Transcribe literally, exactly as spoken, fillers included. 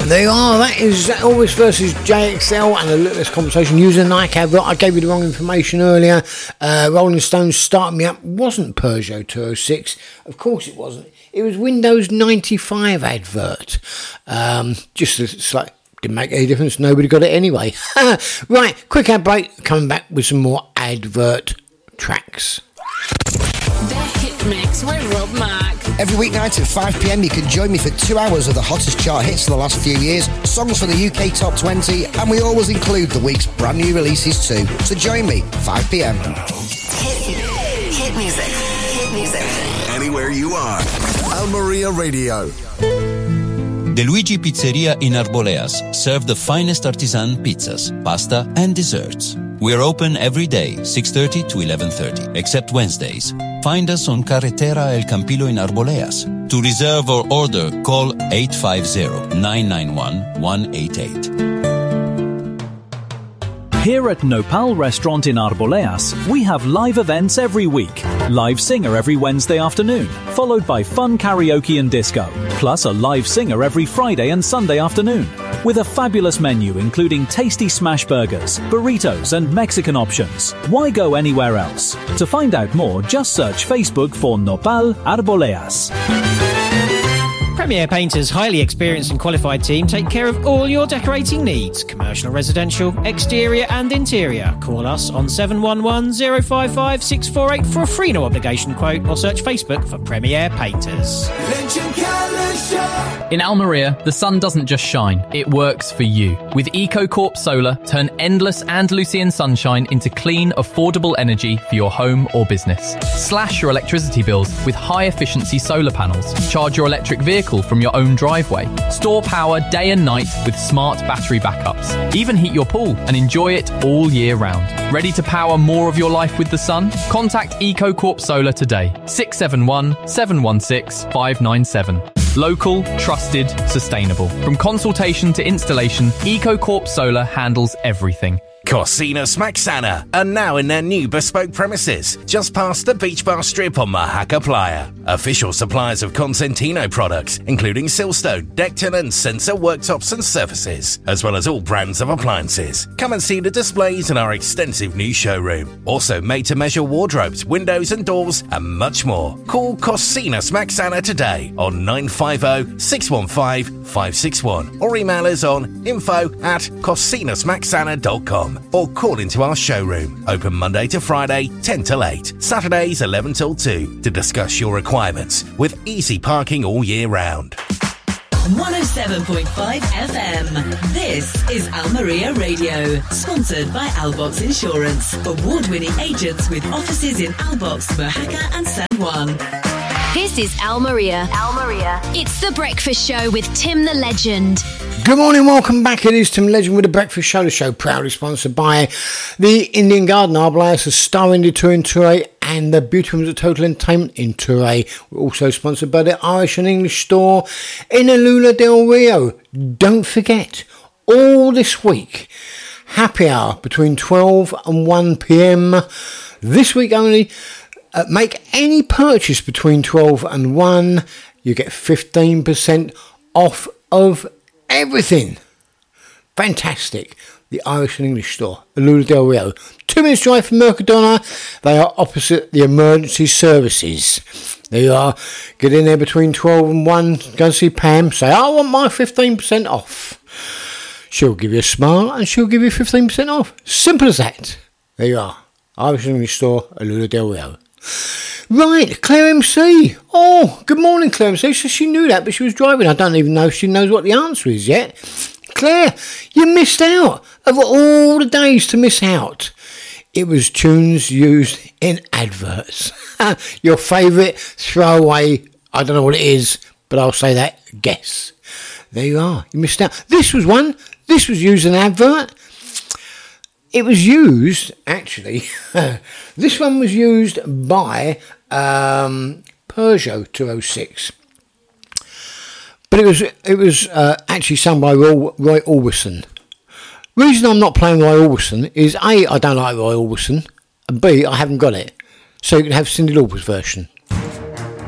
There you are, that is Elvis versus J X L and a little less conversation using a Nike advert. I gave you the wrong information earlier. Uh, Rolling Stones Start Me Up wasn't Peugeot two oh six. Of course it wasn't. It was Windows ninety-five advert. Um, just a slight, didn't make any difference. Nobody got it anyway. Right, quick ad break. Coming back with some more advert tracks. The Hit Mix with Rob Mack. Every weeknight at five p m you can join me for two hours of the hottest chart hits of the last few years, songs for the U K Top twenty, and we always include the week's brand new releases too. So join me, five p m. Hit, hit music. Hit music. Anywhere you are. Almeria Radio. De Luigi Pizzeria in Arboleas serve the finest artisan pizzas, pasta and desserts. We're open every day, six thirty to eleven thirty, except Wednesdays. Find us on Carretera El Campillo in Arboleas. To reserve or order, call eight five zero, nine nine one, one eight eight. Here at Nopal Restaurant in Arboleas, we have live events every week. Live singer every Wednesday afternoon, followed by fun karaoke and disco, plus a live singer every Friday and Sunday afternoon. With a fabulous menu including tasty smash burgers, burritos and Mexican options. Why go anywhere else? To find out more, just search Facebook for Nopal Arboleas. Premier Painters' highly experienced and qualified team take care of all your decorating needs, commercial, residential, exterior and interior. Call us on seven one one, zero five five, six four eight for a free no obligation quote or search Facebook for Premier Painters. In Almeria, the sun doesn't just shine, it works for you. With EcoCorp Solar, turn endless Andalusian sunshine into clean, affordable energy for your home or business. Slash your electricity bills with high-efficiency solar panels. Charge your electric vehicle from your own driveway. Store power day and night with smart battery backups. Even heat your pool and enjoy it all year round. Ready to power more of your life with the sun? Contact EcoCorp Solar today. six seven one, seven one six, five nine seven. Local, trusted, sustainable. From consultation to installation, EcoCorp Solar handles everything. Cocina Smaxana are now in their new bespoke premises, just past the Beach Bar Strip on Mahaca Playa. Official suppliers of Consentino products, including Silstone, Decton and Sensor worktops and surfaces, as well as all brands of appliances. Come and see the displays in our extensive new showroom. Also made-to-measure wardrobes, windows and doors, and much more. Call Cocina Smaxana today on nine five zero, six one five, five six one or email us on info at cocinasmaxana dot com. Or call into our showroom. Open Monday to Friday, ten till eight. Saturdays, eleven till two. To discuss your requirements with easy parking all year round. one oh seven point five F M. This is Almeria Radio. Sponsored by Albox Insurance. Award-winning agents with offices in Albox, Mojaca and San Juan. This is Almeria. Almeria. It's The Breakfast Show with Tim the Legend. Good morning, welcome back. It is Tim Legend with The Breakfast Show. The show proudly sponsored by the Indian Garden, Arboleas, the Star India Tour in Touré, and the Beauty Rooms at Total Entertainment in Touré. We're also sponsored by the Irish and English store in Alula del Rio. Don't forget, all this week, happy hour between twelve and one p m. This week only. Uh, make any purchase between twelve and one, you get fifteen percent off of everything. Fantastic. The Irish and English store, Alula del Rio. Two minutes drive from Mercadona. They are opposite the emergency services. There you are. Get in there between twelve and one. Go and see Pam. Say, I want my fifteen percent off. She'll give you a smile and she'll give you fifteen percent off. Simple as that. There you are. Irish and English store, Alula del Rio. Right, Claire M C. Oh, good morning, Claire M C. So she knew that, but she was driving. I don't even know if she knows what the answer is yet. Claire, you missed out. Of all the days to miss out, it was tunes used in adverts. Your favourite throwaway, I don't know what it is, but I'll say that, guess. There you are. You missed out. This was one. This was used in an advert. It was used, actually, this one was used by um, Peugeot two oh six. But it was it was uh, actually sung by Roy, Roy Orbison. Reason I'm not playing Roy Orbison is A, I don't like Roy Orbison, and B, I haven't got it. So you can have Cyndi Lauper's version.